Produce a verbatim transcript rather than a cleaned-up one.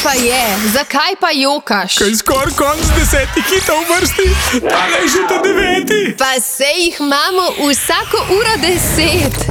pa je? Zakaj pa jokaš? Kaj skoraj konc desetih hitov vrsti, tale je že ta deveti. Pa sej jih imamo vsako uro deset.